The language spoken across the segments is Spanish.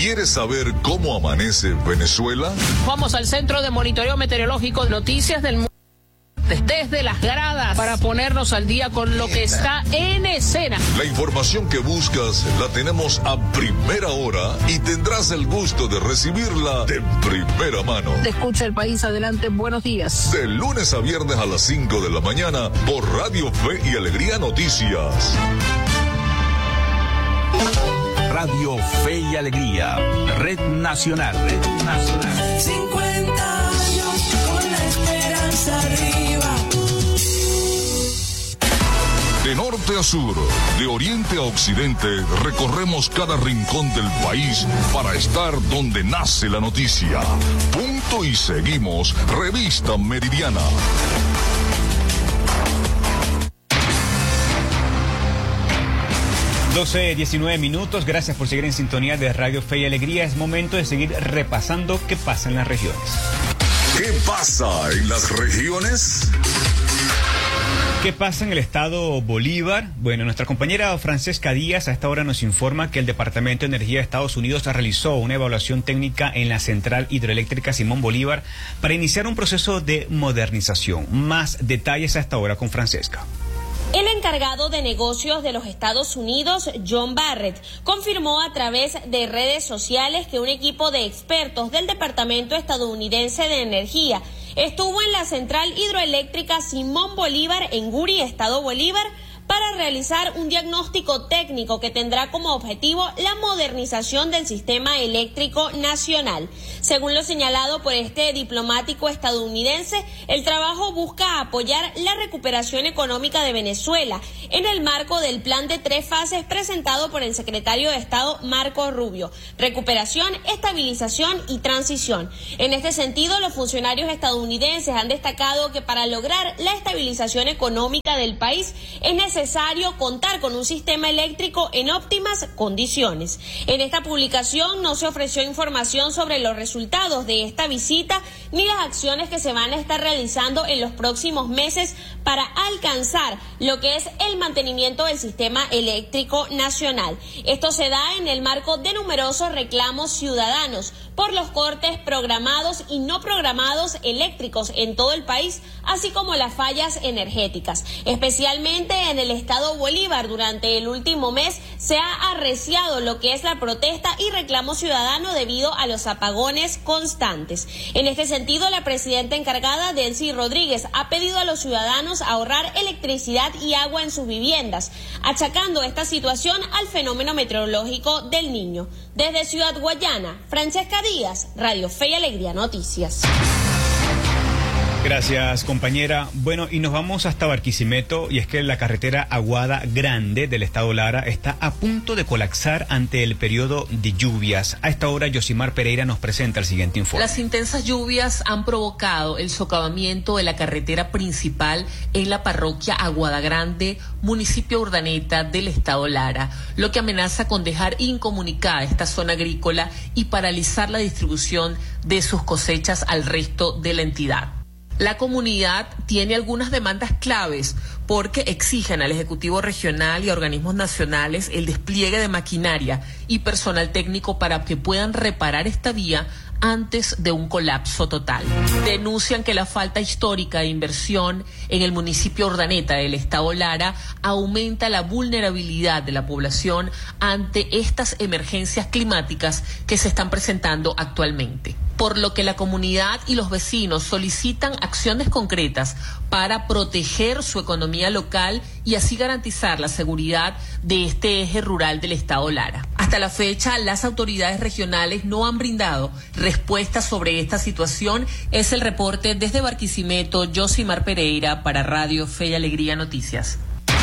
¿Quieres saber cómo amanece Venezuela? Vamos al Centro de Monitoreo Meteorológico, Noticias del Mundo, desde las gradas, para ponernos al día con lo que está en escena. La información que buscas la tenemos a primera hora y tendrás el gusto de recibirla de primera mano. Te escucha el país, adelante, buenos días. De lunes a viernes a las 5 de la mañana por Radio Fe y Alegría Noticias. Radio Fe y Alegría, Red Nacional. 50 años con la esperanza arriba. De norte a sur, de oriente a occidente, recorremos cada rincón del país para estar donde nace la noticia. Punto y seguimos, Revista Meridiana. (12:19). Gracias por seguir en sintonía de Radio Fe y Alegría. Es momento de seguir repasando qué pasa en las regiones. ¿Qué pasa en las regiones? ¿Qué pasa en el estado Bolívar? Bueno, nuestra compañera Francesca Díaz a esta hora nos informa que el Departamento de Energía de Estados Unidos realizó una evaluación técnica en la central hidroeléctrica Simón Bolívar para iniciar un proceso de modernización. Más detalles a esta hora con Francesca. El encargado de negocios de los Estados Unidos, John Barrett, confirmó a través de redes sociales que un equipo de expertos del Departamento Estadounidense de Energía estuvo en la central hidroeléctrica Simón Bolívar en Guri, Estado Bolívar, para realizar un diagnóstico técnico que tendrá como objetivo la modernización del sistema eléctrico nacional. Según lo señalado por este diplomático estadounidense, el trabajo busca apoyar la recuperación económica de Venezuela en el marco del plan de 3 fases presentado por el secretario de Estado Marco Rubio: recuperación, estabilización y transición. En este sentido, los funcionarios estadounidenses han destacado que para lograr la estabilización económica del país es necesario contar con un sistema eléctrico en óptimas condiciones. En esta publicación no se ofreció información sobre los resultados de esta visita ni las acciones que se van a estar realizando en los próximos meses para alcanzar lo que es el mantenimiento del sistema eléctrico nacional. Esto se da en el marco de numerosos reclamos ciudadanos por los cortes programados y no programados eléctricos en todo el país, así como las fallas energéticas. Especialmente en el estado Bolívar, durante el último mes se ha arreciado lo que es la protesta y reclamo ciudadano debido a los apagones constantes. En este sentido, la presidenta encargada, Delcy Rodríguez, ha pedido a los ciudadanos ahorrar electricidad y agua en sus viviendas, achacando esta situación al fenómeno meteorológico del Niño. Desde Ciudad Guayana, Francesca Díaz, Radio Fe y Alegría Noticias. Gracias, compañera. Bueno, y nos vamos hasta Barquisimeto, y es que la carretera Aguada Grande del estado Lara está a punto de colapsar ante el periodo de lluvias. A esta hora, Yosimar Pereira nos presenta el siguiente informe. Las intensas lluvias han provocado el socavamiento de la carretera principal en la parroquia Aguada Grande, municipio Urdaneta del estado Lara, lo que amenaza con dejar incomunicada esta zona agrícola y paralizar la distribución de sus cosechas al resto de la entidad. La comunidad tiene algunas demandas claves porque exigen al Ejecutivo Regional y a organismos nacionales el despliegue de maquinaria y personal técnico para que puedan reparar esta vía antes de un colapso total. Denuncian que la falta histórica de inversión en el municipio Urdaneta del estado Lara aumenta la vulnerabilidad de la población ante estas emergencias climáticas que se están presentando actualmente, por lo que la comunidad y los vecinos solicitan acciones concretas para proteger su economía local y así garantizar la seguridad de este eje rural del estado Lara. Hasta la fecha, las autoridades regionales no han brindado respuestas sobre esta situación. Es el reporte desde Barquisimeto, Yosimar Pereira, para Radio Fe y Alegría Noticias.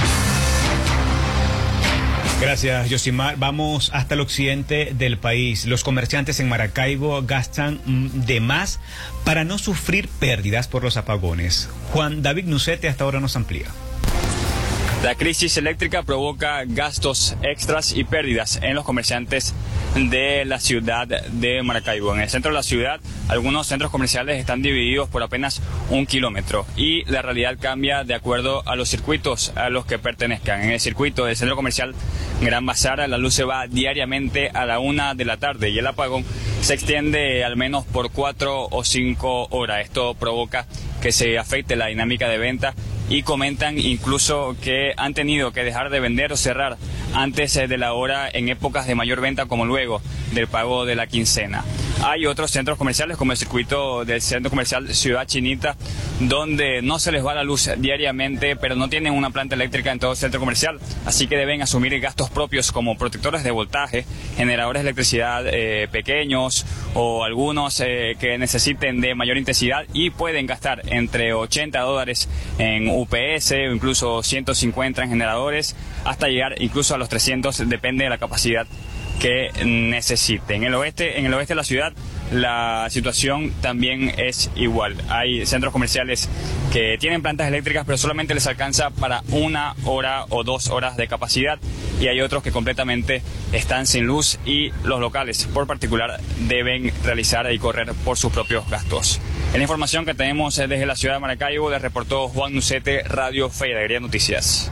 Gracias, Yosimar. Vamos hasta el occidente del país. Los comerciantes en Maracaibo gastan de más para no sufrir pérdidas por los apagones. Juan David Nucete hasta ahora nos amplía. La crisis eléctrica provoca gastos extras y pérdidas en los comerciantes de la ciudad de Maracaibo. En el centro de la ciudad, algunos centros comerciales están divididos por apenas 1 kilómetro y la realidad cambia de acuerdo a los circuitos a los que pertenezcan. En el circuito del centro comercial Gran Bazar, la luz se va diariamente a la 1 de la tarde y el apagón se extiende al menos por 4 o 5 horas. Esto provoca que se afecte la dinámica de venta y comentan incluso que han tenido que dejar de vender o cerrar antes de la hora en épocas de mayor venta como luego del pago de la quincena. Hay otros centros comerciales como el circuito del centro comercial Ciudad Chinita, donde no se les va la luz diariamente, pero no tienen una planta eléctrica en todo el centro comercial, así que deben asumir gastos propios como protectores de voltaje, generadores de electricidad pequeños o algunos que necesiten de mayor intensidad y pueden gastar entre $80 en UPS o incluso 150 en generadores hasta llegar incluso a los 300, depende de la capacidad que necesiten. En el oeste de la ciudad la situación también es igual. Hay centros comerciales que tienen plantas eléctricas pero solamente les alcanza para 1 hora o 2 horas de capacidad y hay otros que completamente están sin luz y los locales por particular deben realizar y correr por sus propios gastos. En la información que tenemos desde la ciudad de Maracaibo, les reportó Juan Nucete, Radio Fe y Alegría Noticias.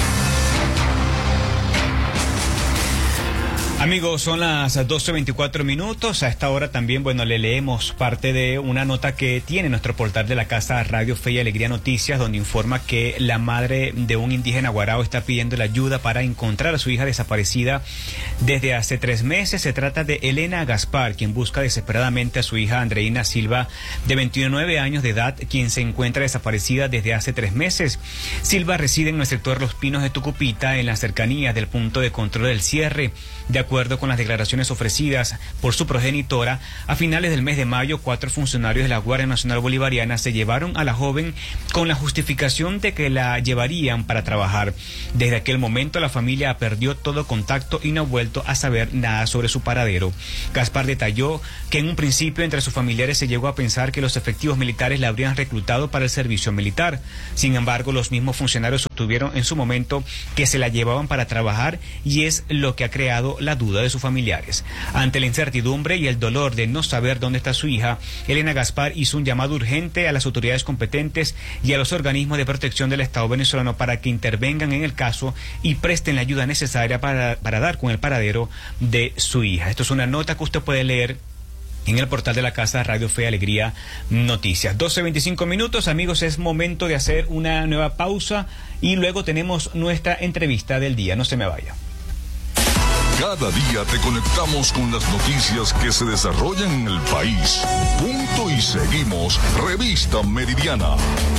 Amigos, son las 12:24. A esta hora también, le leemos parte de una nota que tiene nuestro portal de la casa Radio Fe y Alegría Noticias, donde informa que la madre de un indígena guarao está pidiendo la ayuda para encontrar a su hija desaparecida desde hace 3 meses. Se trata de Elena Gaspar, quien busca desesperadamente a su hija Andreina Silva, de 29 años de edad, quien se encuentra desaparecida desde hace 3 meses. Silva reside en el sector Los Pinos de Tucupita, en las cercanías del punto de control del cierre. De acuerdo con las declaraciones ofrecidas por su progenitora, a finales del mes de mayo, 4 funcionarios de la Guardia Nacional Bolivariana se llevaron a la joven con la justificación de que la llevarían para trabajar. Desde aquel momento la familia perdió todo contacto y no ha vuelto a saber nada sobre su paradero. Gaspar detalló que en un principio entre sus familiares se llegó a pensar que los efectivos militares la habrían reclutado para el servicio militar. Sin embargo, los mismos funcionarios sostuvieron en su momento que se la llevaban para trabajar y es lo que ha creado la duda de sus familiares. Ante la incertidumbre y el dolor de no saber dónde está su hija, Elena Gaspar hizo un llamado urgente a las autoridades competentes y a los organismos de protección del Estado venezolano para que intervengan en el caso y presten la ayuda necesaria para dar con el paradero de su hija. Esto es una nota que usted puede leer en el portal de la casa Radio Fe y Alegría Noticias. 12:25, amigos, es momento de hacer una nueva pausa y luego tenemos nuestra entrevista del día. No se me vaya. Cada día te conectamos con las noticias que se desarrollan en el país. Punto y seguimos. Revista Meridiana.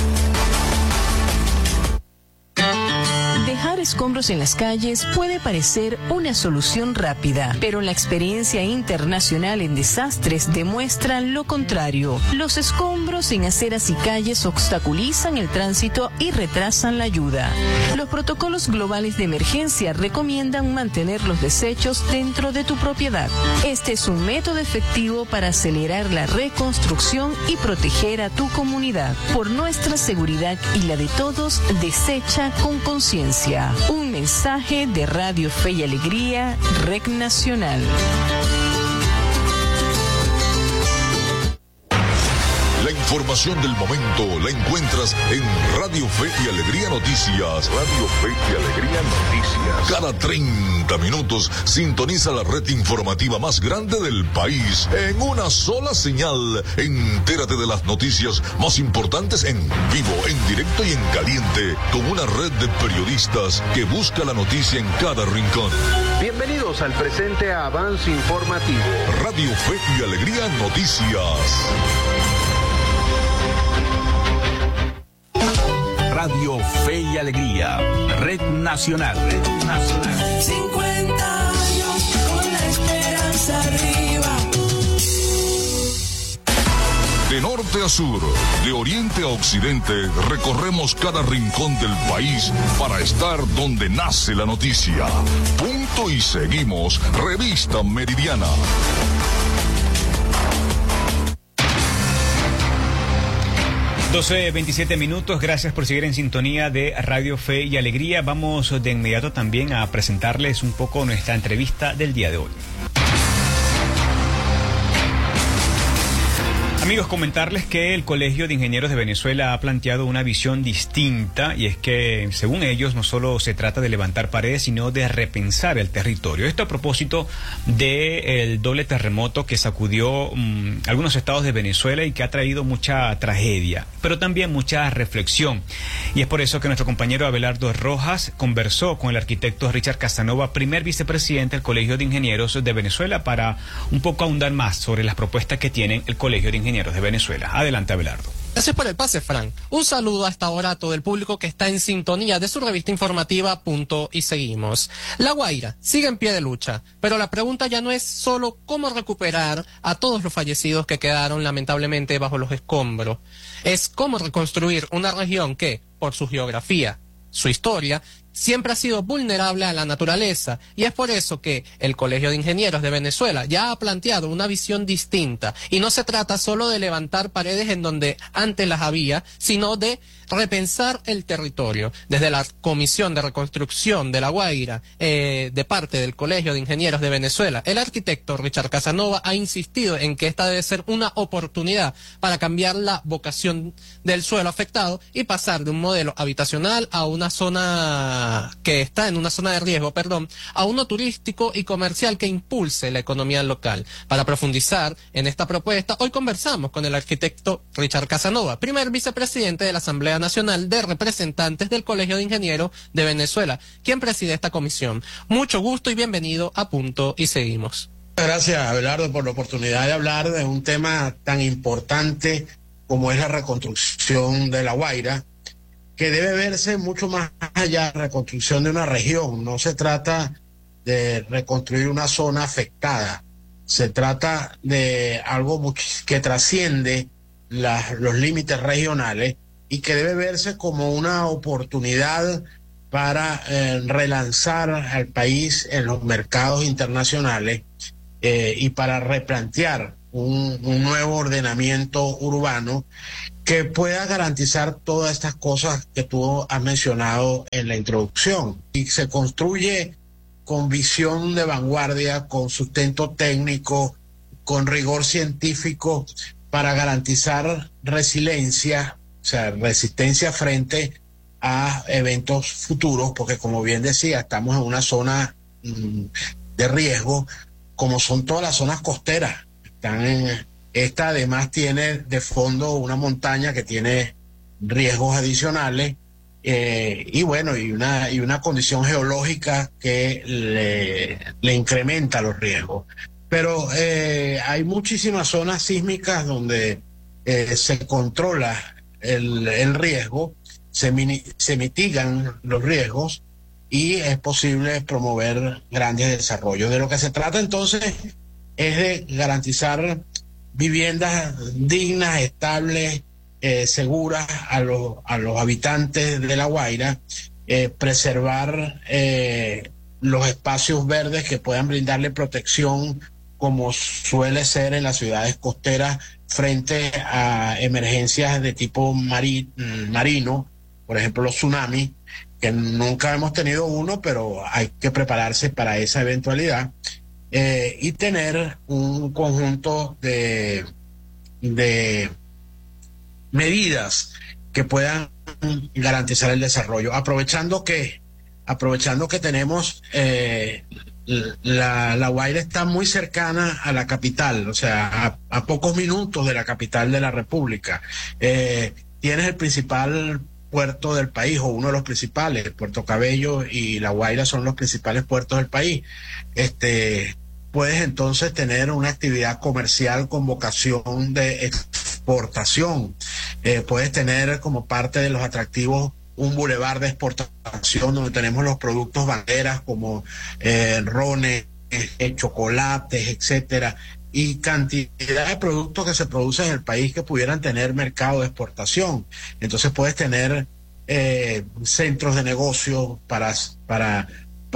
Dejar escombros en las calles puede parecer una solución rápida, pero la experiencia internacional en desastres demuestra lo contrario. Los escombros en aceras y calles obstaculizan el tránsito y retrasan la ayuda. Los protocolos globales de emergencia recomiendan mantener los desechos dentro de tu propiedad. Este es un método efectivo para acelerar la reconstrucción y proteger a tu comunidad. Por nuestra seguridad y la de todos, desecha con conciencia. Un mensaje de Radio Fe y Alegría, Red Nacional. La información del momento la encuentras en Radio Fe y Alegría Noticias. Radio Fe y Alegría Noticias. Cada 30 minutos sintoniza la red informativa más grande del país en una sola señal. Entérate de las noticias más importantes en vivo, en directo y en caliente, con una red de periodistas que busca la noticia en cada rincón. Bienvenidos al presente avance informativo. Radio Fe y Alegría Noticias. Radio Fe y Alegría, Red Nacional. 50 años con la esperanza arriba. De norte a sur, de oriente a occidente, recorremos cada rincón del país para estar donde nace la noticia. Punto y seguimos. Revista Meridiana. 12:27 minutos, gracias por seguir en sintonía de Radio Fe y Alegría. Vamos de inmediato también a presentarles un poco nuestra entrevista del día de hoy. Amigos, comentarles que el Colegio de Ingenieros de Venezuela ha planteado una visión distinta, y es que, según ellos, no solo se trata de levantar paredes, sino de repensar el territorio. Esto a propósito del doble terremoto que sacudió algunos estados de Venezuela y que ha traído mucha tragedia, pero también mucha reflexión. Y es por eso que nuestro compañero Abelardo Rojas conversó con el arquitecto Richard Casanova, primer vicepresidente del Colegio de Ingenieros de Venezuela, para un poco ahondar más sobre las propuestas que tienen el Colegio de Ingenieros de Venezuela. Adelante, Abelardo. Gracias por el pase, Fran. Un saludo hasta ahora a todo el público que está en sintonía de su revista informativa Punto y Seguimos. La Guaira sigue en pie de lucha, pero la pregunta ya no es solo cómo recuperar a todos los fallecidos que quedaron lamentablemente bajo los escombros. Es cómo reconstruir una región que, por su geografía, su historia, siempre ha sido vulnerable a la naturaleza, y es por eso que el Colegio de Ingenieros de Venezuela ya ha planteado una visión distinta, y no se trata solo de levantar paredes en donde antes las había, sino de repensar el territorio. Desde la Comisión de Reconstrucción de La Guaira, de parte del Colegio de Ingenieros de Venezuela, el arquitecto Richard Casanova ha insistido en que esta debe ser una oportunidad para cambiar la vocación del suelo afectado y pasar de un modelo habitacional a una zona que está en una zona de riesgo, a uno turístico y comercial que impulse la economía local. Para profundizar en esta propuesta, hoy conversamos con el arquitecto Richard Casanova, primer vicepresidente de la Asamblea Nacional de Representantes del Colegio de Ingenieros de Venezuela, quien preside esta comisión. Mucho gusto y bienvenido a Punto y Seguimos. Gracias, Abelardo, por la oportunidad de hablar de un tema tan importante como es la reconstrucción de La Guaira, que debe verse mucho más allá de la reconstrucción de una región. No se trata de reconstruir una zona afectada, se trata de algo que trasciende los límites regionales y que debe verse como una oportunidad para relanzar al país en los mercados internacionales y para replantear un nuevo ordenamiento urbano que pueda garantizar todas estas cosas que tú has mencionado en la introducción. Y se construye con visión de vanguardia, con sustento técnico, con rigor científico, para garantizar resiliencia, o sea, resistencia frente a eventos futuros, porque como bien decía, estamos en una zona de riesgo, como son todas las zonas costeras. Esta además tiene de fondo una montaña que tiene riesgos adicionales y una condición geológica que le incrementa los riesgos. Pero hay muchísimas zonas sísmicas donde se controla el riesgo, se mitigan los riesgos y es posible promover grandes desarrollos. De lo que se trata entonces es de garantizar viviendas dignas, estables, seguras a los habitantes de La Guaira, preservar los espacios verdes que puedan brindarle protección, como suele ser en las ciudades costeras, frente a emergencias de tipo marino, por ejemplo los tsunamis, que nunca hemos tenido uno, pero hay que prepararse para esa eventualidad. Y tener un conjunto de medidas que puedan garantizar el desarrollo, aprovechando que tenemos la Guaira está muy cercana a la capital, o sea, a pocos minutos de la capital de la República. Tienes el principal puerto del país, o uno de los principales. Puerto Cabello y La Guaira son los principales puertos del país. Puedes entonces tener una actividad comercial con vocación de exportación. Puedes tener como parte de los atractivos un bulevar de exportación donde tenemos los productos banderas como rones, chocolates, etcétera, y cantidad de productos que se producen en el país que pudieran tener mercado de exportación. Entonces puedes tener centros de negocio para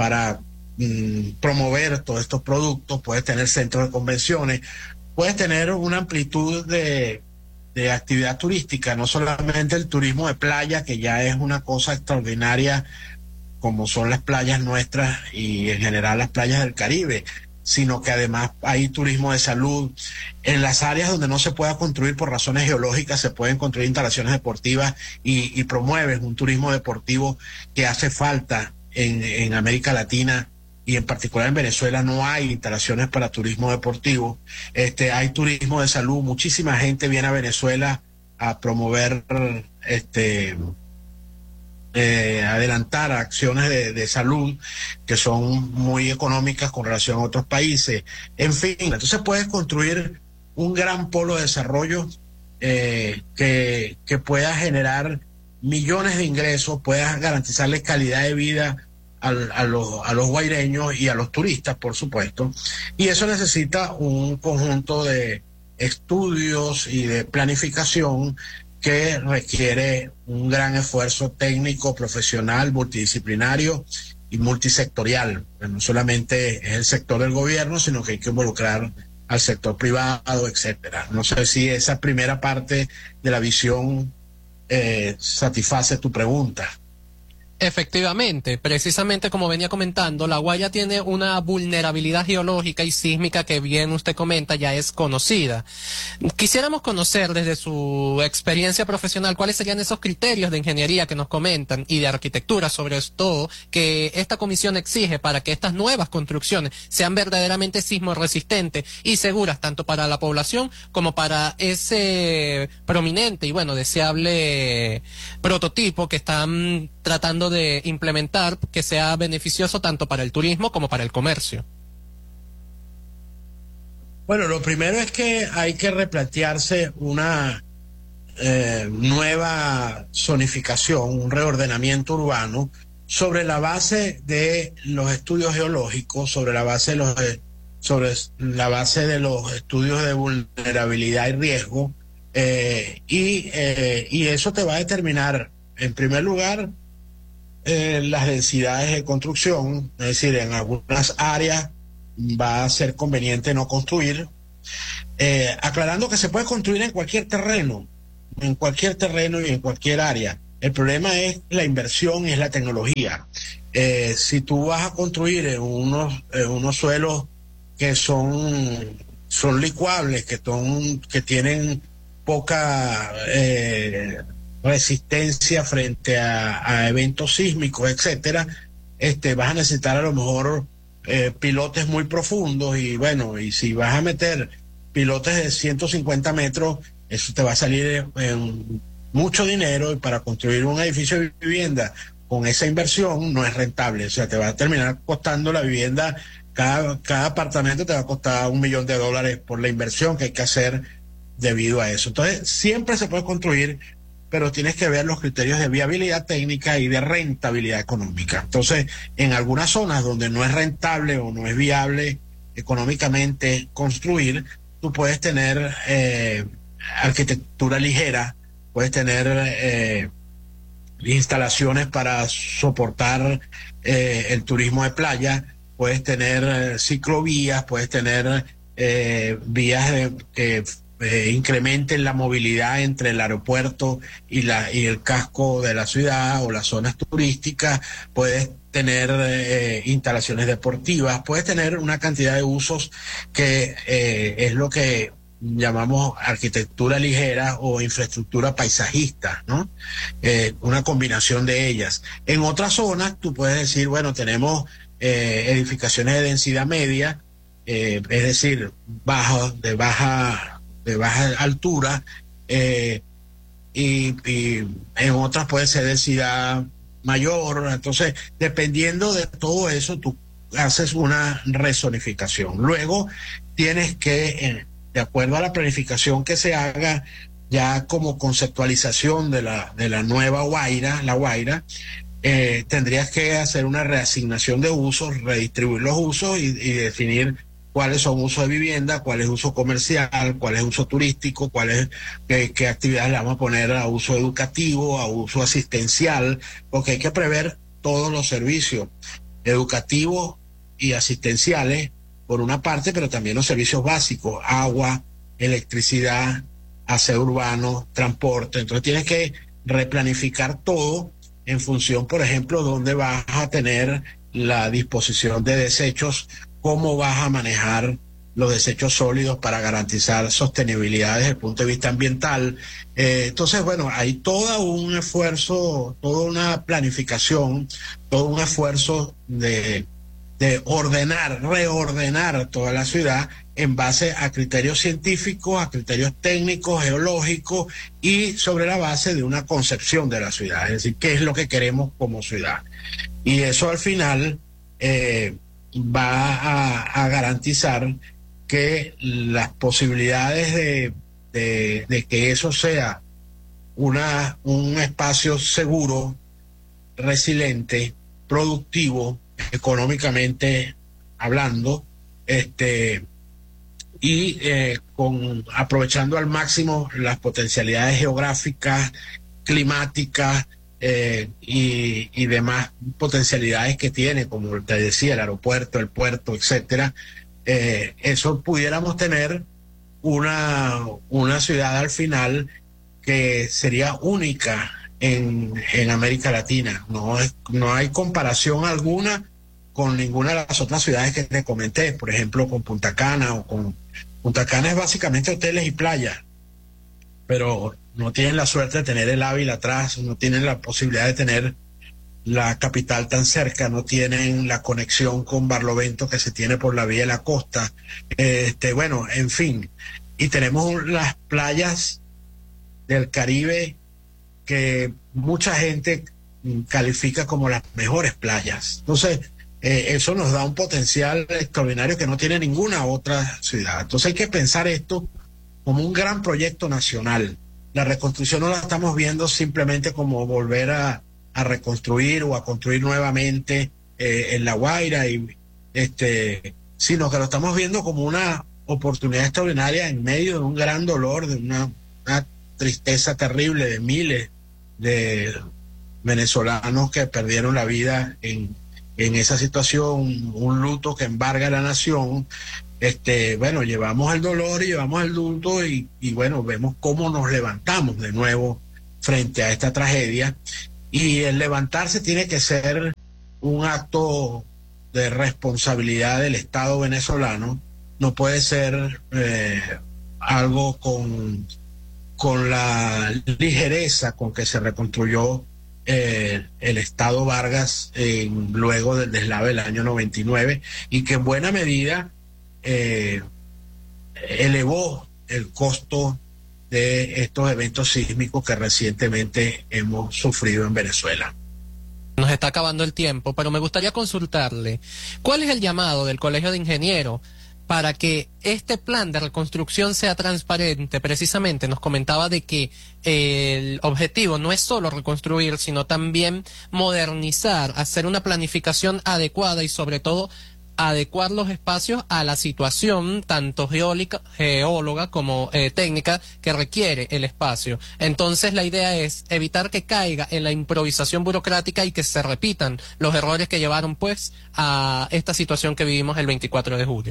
promover todos estos productos, puedes tener centros de convenciones, puedes tener una amplitud de de actividad turística, no solamente el turismo de playa, que ya es una cosa extraordinaria, como son las playas nuestras y en general las playas del Caribe, sino que además hay turismo de salud. En las áreas donde no se pueda construir por razones geológicas, se pueden construir instalaciones deportivas y promueven un turismo deportivo que hace falta en América Latina, y en particular en Venezuela no hay instalaciones para turismo deportivo. Hay turismo de salud, muchísima gente viene a Venezuela a promover, adelantar acciones de salud que son muy económicas con relación a otros países. En fin, entonces puedes construir un gran polo de desarrollo que pueda generar millones de ingresos, puedas garantizarles calidad de vida a los guaireños y a los turistas, por supuesto, y eso necesita un conjunto de estudios y de planificación que requiere un gran esfuerzo técnico, profesional, multidisciplinario y multisectorial. No solamente es el sector del gobierno, sino que hay que involucrar al sector privado, etcétera. No sé si esa primera parte de la visión satisface tu pregunta. Efectivamente, precisamente como venía comentando, La Guaira tiene una vulnerabilidad geológica y sísmica que bien usted comenta ya es conocida. Quisiéramos conocer desde su experiencia profesional cuáles serían esos criterios de ingeniería que nos comentan y de arquitectura, sobre todo, que esta comisión exige para que estas nuevas construcciones sean verdaderamente sismo resistentes y seguras tanto para la población como para ese prominente y deseable prototipo que están tratando de implementar, que sea beneficioso tanto para el turismo como para el comercio. Bueno, lo primero es que hay que replantearse una nueva zonificación, un reordenamiento urbano sobre la base de los estudios geológicos, sobre la base de los estudios de vulnerabilidad y riesgo, y eso te va a determinar, en primer lugar, las densidades de construcción, es decir, en algunas áreas va a ser conveniente no construir, aclarando que se puede construir en cualquier terreno y en cualquier área. El problema es la inversión y es la tecnología. Si tú vas a construir en unos suelos que son licuables, que tienen poca resistencia frente a eventos sísmicos, etcétera, vas a necesitar a lo mejor pilotes muy profundos y si vas a meter pilotes de 150 metros, eso te va a salir en mucho dinero, y para construir un edificio de vivienda con esa inversión no es rentable. O sea, te va a terminar costando la vivienda, cada apartamento te va a costar $1 millón por la inversión que hay que hacer debido a eso. Entonces, siempre se puede construir, pero tienes que ver los criterios de viabilidad técnica y de rentabilidad económica. Entonces, en algunas zonas donde no es rentable o no es viable económicamente construir, tú puedes tener arquitectura ligera, puedes tener instalaciones para soportar el turismo de playa, puedes tener ciclovías, puedes tener vías que incrementen la movilidad entre el aeropuerto y el casco de la ciudad o las zonas turísticas, puedes tener instalaciones deportivas, puedes tener una cantidad de usos que es lo que llamamos arquitectura ligera o infraestructura paisajista, ¿no? Una combinación de ellas. En otras zonas tú puedes decir, tenemos edificaciones de densidad media, es decir, de baja altura, y en otras puede ser densidad mayor. Entonces, dependiendo de todo eso, tú haces una rezonificación. Luego tienes que, de acuerdo a la planificación que se haga, ya como conceptualización de la nueva Guaira, La Guaira, tendrías que hacer una reasignación de usos, redistribuir los usos y definir cuáles son usos de vivienda, cuál es uso comercial, cuál es uso turístico, qué actividades le vamos a poner a uso educativo, a uso asistencial, porque hay que prever todos los servicios educativos y asistenciales por una parte, pero también los servicios básicos, agua, electricidad, aseo urbano, transporte. Entonces tienes que replanificar todo en función, por ejemplo, dónde vas a tener la disposición de desechos, cómo vas a manejar los desechos sólidos para garantizar sostenibilidad desde el punto de vista ambiental. Entonces, bueno, hay todo un esfuerzo, toda una planificación, todo un esfuerzo de reordenar toda la ciudad en base a criterios científicos, a criterios técnicos, geológicos y sobre la base de una concepción de la ciudad, es decir, qué es lo que queremos como ciudad. Y eso al final va a garantizar que las posibilidades de que eso sea un espacio seguro, resiliente, productivo, económicamente hablando, aprovechando al máximo las potencialidades geográficas, climáticas y demás potencialidades que tiene, como te decía, el aeropuerto, el puerto, etcétera. Eso pudiéramos tener una ciudad al final que sería única en América Latina. No hay comparación alguna con ninguna de las otras ciudades que te comenté, por ejemplo, con Punta Cana Punta Cana es básicamente hoteles y playas, pero no tienen la suerte de tener el Ávila atrás, no tienen la posibilidad de tener la capital tan cerca, no tienen la conexión con Barlovento que se tiene por la vía de la costa, bueno, en fin, y tenemos las playas del Caribe que mucha gente califica como las mejores playas. Entonces, eso nos da un potencial extraordinario que no tiene ninguna otra ciudad. Entonces hay que pensar esto como un gran proyecto nacional. La reconstrucción no la estamos viendo simplemente como volver a reconstruir o a construir nuevamente en La Guaira, sino que lo estamos viendo como una oportunidad extraordinaria en medio de un gran dolor, de una tristeza terrible de miles de venezolanos que perdieron la vida en esa situación, un luto que embarga a la nación. Bueno, llevamos el dolor y llevamos el luto y bueno, vemos cómo nos levantamos de nuevo frente a esta tragedia. Y el levantarse tiene que ser un acto de responsabilidad del Estado venezolano, no puede ser algo con la ligereza con que se reconstruyó el Estado Vargas luego del deslave del año 99 y que en buena medida elevó el costo de estos eventos sísmicos que recientemente hemos sufrido en Venezuela. Nos está acabando el tiempo, pero me gustaría consultarle, ¿cuál es el llamado del Colegio de Ingenieros para que este plan de reconstrucción sea transparente? Precisamente nos comentaba de que el objetivo no es solo reconstruir, sino también modernizar, hacer una planificación adecuada y sobre todo adecuar los espacios a la situación tanto geóloga como técnica que requiere el espacio. Entonces la idea es evitar que caiga en la improvisación burocrática y que se repitan los errores que llevaron pues a esta situación que vivimos el 24 de julio.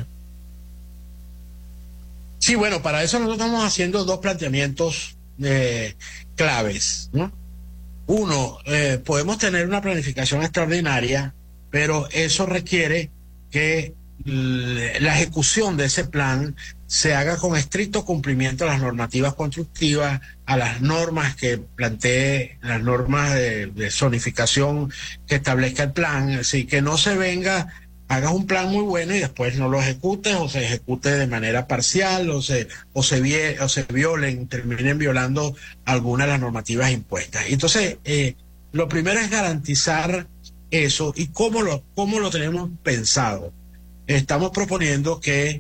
Sí, bueno, para eso nosotros estamos haciendo dos planteamientos claves, ¿no? Uno, podemos tener una planificación extraordinaria, pero eso requiere que la ejecución de ese plan se haga con estricto cumplimiento a las normativas constructivas, a las normas que plantee, las normas de zonificación que establezca el plan, así que no se venga, hagas un plan muy bueno y después no lo ejecutes o se ejecute de manera parcial o se violen, terminen violando algunas de las normativas impuestas. Entonces, lo primero es garantizar eso. ¿Y cómo lo tenemos pensado? Estamos proponiendo que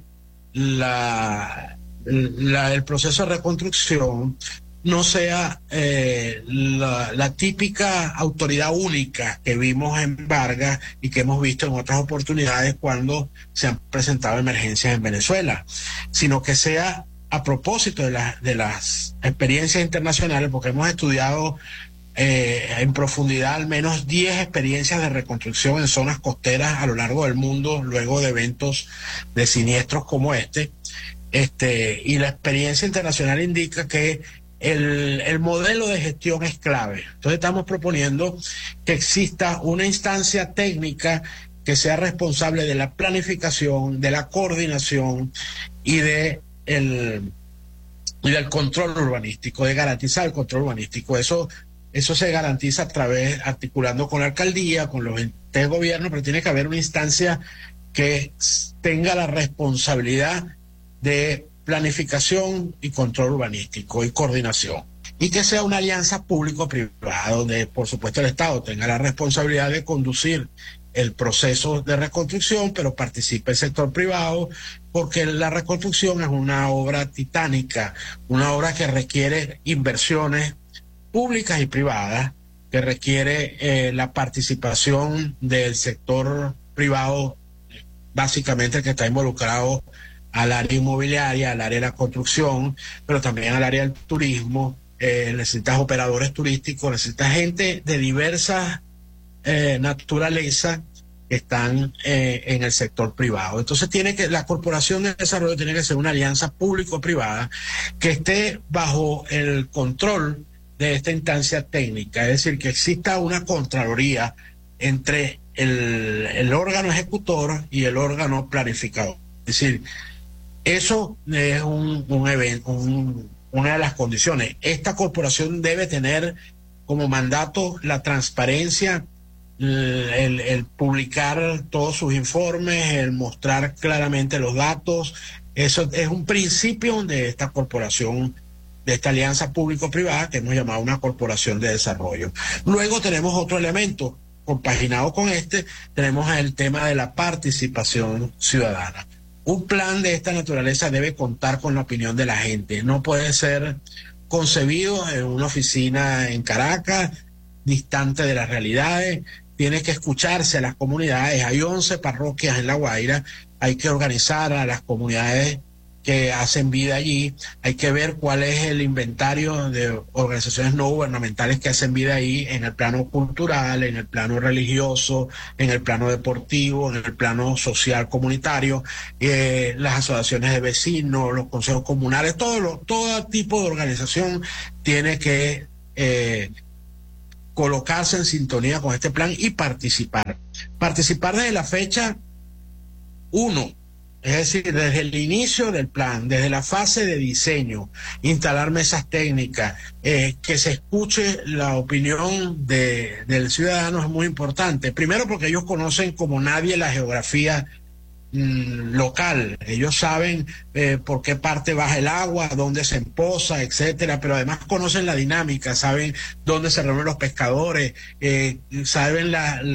el proceso de reconstrucción no sea la típica autoridad única que vimos en Vargas y que hemos visto en otras oportunidades cuando se han presentado emergencias en Venezuela, sino que sea a propósito de las experiencias internacionales, porque hemos estudiado en profundidad al menos 10 experiencias de reconstrucción en zonas costeras a lo largo del mundo luego de eventos de siniestros como este, y la experiencia internacional indica que el modelo de gestión es clave. Entonces estamos proponiendo que exista una instancia técnica que sea responsable de la planificación, de la coordinación y del control urbanístico, de garantizar el control urbanístico. Eso se garantiza articulando con la alcaldía, con los entes de gobierno, pero tiene que haber una instancia que tenga la responsabilidad de planificación y control urbanístico y coordinación. Y que sea una alianza público-privada, donde por supuesto el Estado tenga la responsabilidad de conducir el proceso de reconstrucción, pero participe el sector privado, porque la reconstrucción es una obra titánica, una obra que requiere inversiones públicas y privadas, que requiere la participación del sector privado, básicamente el que está involucrado al área inmobiliaria, al área de la construcción, pero también al área del turismo. Necesitas operadores turísticos, necesitas gente de diversas naturaleza que están en el sector privado. Entonces la Corporación de Desarrollo tiene que ser una alianza público-privada que esté bajo el control de esta instancia técnica, es decir, que exista una contraloría entre el órgano ejecutor y el órgano planificador. Es decir, eso es un evento, una de las condiciones. Esta corporación debe tener como mandato la transparencia, el publicar todos sus informes, el mostrar claramente los datos. Eso es un principio de esta corporación, de esta alianza público-privada que hemos llamado una corporación de desarrollo. Luego tenemos otro elemento compaginado con tenemos el tema de la participación ciudadana. Un plan de esta naturaleza debe contar con la opinión de la gente. No puede ser concebido en una oficina en Caracas, distante de las realidades. Tiene que escucharse a las comunidades. Hay 11 parroquias en La Guaira. Hay que organizar a las comunidades que hacen vida allí. Hay que ver cuál es el inventario de organizaciones no gubernamentales que hacen vida ahí, en el plano cultural, en el plano religioso, en el plano deportivo, en el plano social comunitario, las asociaciones de vecinos, los consejos comunales, todo tipo de organización tiene que colocarse en sintonía con este plan y participar. Participar desde la fecha 1. Es decir, desde el inicio del plan, desde la fase de diseño, instalar mesas técnicas, que se escuche la opinión del ciudadano es muy importante. Primero porque ellos conocen como nadie la geografía local. Ellos saben por qué parte baja el agua, dónde se empoza, etcétera, pero además conocen la dinámica, saben dónde se reúnen los pescadores, saben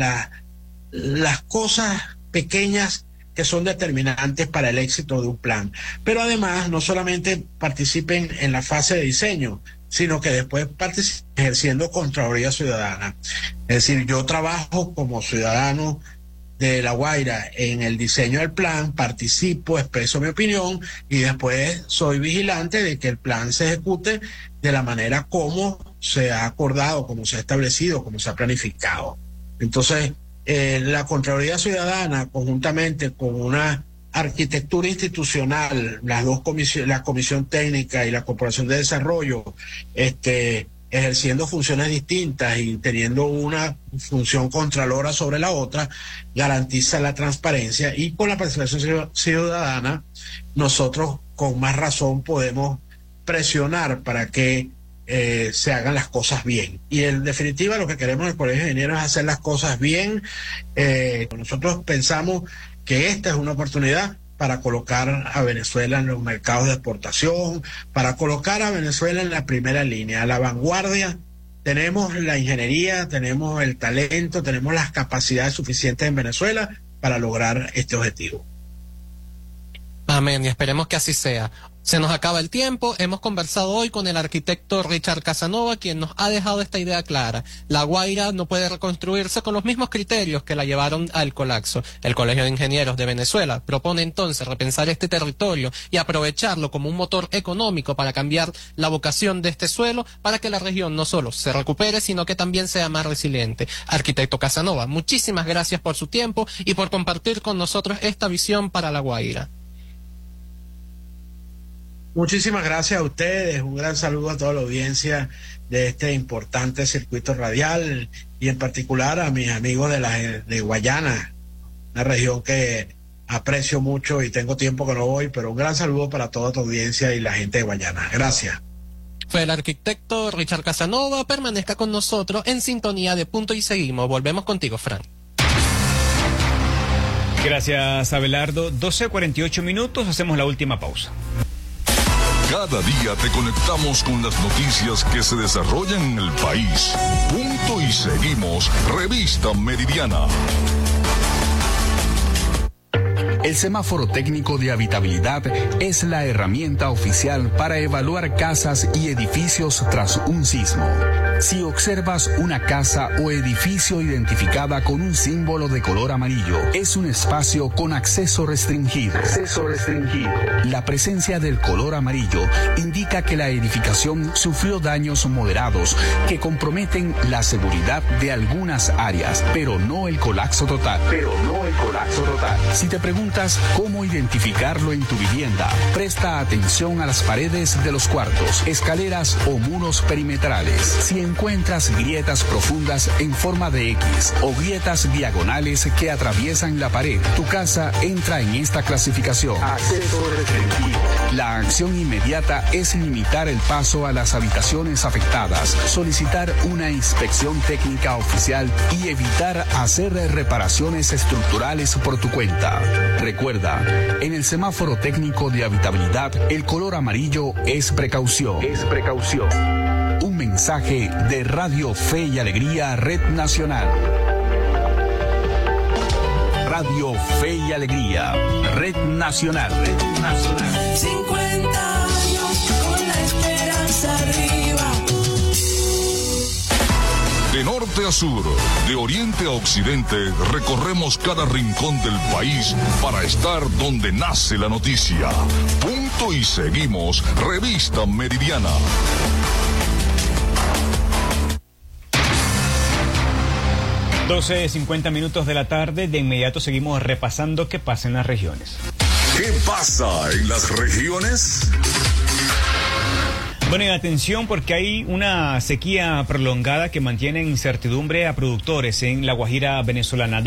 las cosas pequeñas que son determinantes para el éxito de un plan. Pero además no solamente participen en la fase de diseño, sino que después participen ejerciendo Contraloría Ciudadana. Es decir, yo trabajo como ciudadano de La Guaira en el diseño del plan, participo, expreso mi opinión y después soy vigilante de que el plan se ejecute de la manera como se ha acordado, como se ha establecido, como se ha planificado. Entonces, la Contraloría Ciudadana, conjuntamente con una arquitectura institucional, las dos comisiones, la Comisión Técnica y la Corporación de Desarrollo, ejerciendo funciones distintas y teniendo una función contralora sobre la otra, garantiza la transparencia, y con la participación ciudadana nosotros con más razón podemos presionar para que se hagan las cosas bien. Y en definitiva lo que queremos en el Colegio de Ingenieros es hacer las cosas bien. Nosotros pensamos que esta es una oportunidad para colocar a Venezuela en los mercados de exportación, para colocar a Venezuela en la primera línea, a la vanguardia. Tenemos la ingeniería, tenemos el talento, tenemos las capacidades suficientes en Venezuela para lograr este objetivo. Amén, y esperemos que así sea. Se nos acaba el tiempo. Hemos conversado hoy con el arquitecto Richard Casanova, quien nos ha dejado esta idea clara. La Guaira no puede reconstruirse con los mismos criterios que la llevaron al colapso. El Colegio de Ingenieros de Venezuela propone entonces repensar este territorio y aprovecharlo como un motor económico para cambiar la vocación de este suelo, para que la región no solo se recupere, sino que también sea más resiliente. Arquitecto Casanova, muchísimas gracias por su tiempo y por compartir con nosotros esta visión para La Guaira. Muchísimas gracias a ustedes, un gran saludo a toda la audiencia de este importante circuito radial y en particular a mis amigos de Guayana, una región que aprecio mucho y tengo tiempo que no voy, pero un gran saludo para toda tu audiencia y la gente de Guayana. Gracias. Fue el arquitecto Richard Casanova. Permanezca con nosotros en sintonía de Punto y Seguimos. Volvemos contigo, Fran. Gracias, Abelardo. 12:48 minutos, hacemos la última pausa. Cada día te conectamos con las noticias que se desarrollan en el país. Punto y Seguimos, Revista Meridiana. El semáforo técnico de habitabilidad es la herramienta oficial para evaluar casas y edificios tras un sismo. Si observas una casa o edificio identificada con un símbolo de color amarillo, es un espacio con acceso restringido. La presencia del color amarillo indica que la edificación sufrió daños moderados que comprometen la seguridad de algunas áreas, pero no el colapso total. Si te preguntas cómo identificarlo en tu vivienda, presta atención a las paredes de los cuartos, escaleras o muros perimetrales. Si encuentras grietas profundas en forma de X o grietas diagonales que atraviesan la pared, tu casa entra en esta clasificación. Acceso restringido. La acción inmediata es limitar el paso a las habitaciones afectadas, solicitar una inspección técnica oficial y evitar hacer reparaciones estructurales por tu cuenta. Recuerda, en el semáforo técnico de habitabilidad, el color amarillo es precaución. Un mensaje de Radio Fe y Alegría, Red Nacional. Radio Fe y Alegría, Red Nacional. 50 años con la esperanza arriba. De norte a sur, de oriente a occidente, recorremos cada rincón del país para estar donde nace la noticia. Punto y Seguimos, Revista Meridiana. $12:50 de la tarde. De inmediato seguimos repasando qué pasa en las regiones. ¿Qué pasa en las regiones? Bueno, y atención porque hay una sequía prolongada que mantiene incertidumbre a productores en La Guajira venezolana.